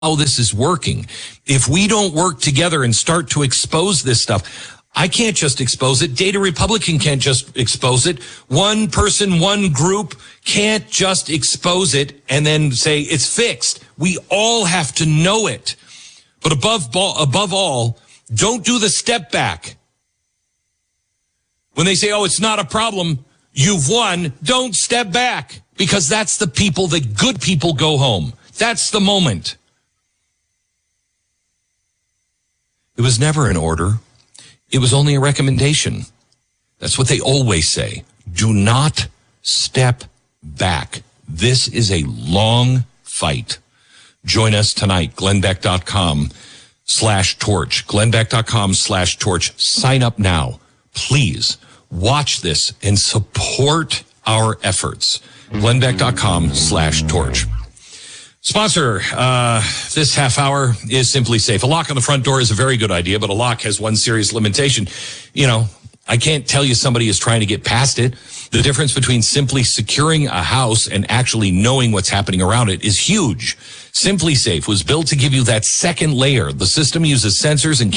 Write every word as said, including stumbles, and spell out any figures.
how this is working. If we don't work together and start to expose this stuff, I can't just expose it. Data Republican can't just expose it. One person, one group can't just expose it and then say it's fixed. We all have to know it. But above, above all, don't do the step back. When they say, oh, it's not a problem, you've won, don't step back, because that's the people, the good people go home. That's the moment. It was never an order. It was only a recommendation. That's what they always say. Do not step back. This is a long fight. Join us tonight, glennbeck.com slash torch. glennbeck.com slash torch. Sign up now. Please watch this and support our efforts. glennbeck.com slash torch. Sponsor uh this half hour is Simply Safe. A lock on the front door is a very good idea, but a lock has one serious limitation. You know, I can't tell you somebody is trying to get past it. The difference between simply securing a house and actually knowing what's happening around it is huge. Simply Safe was built to give you that second layer. The system uses sensors and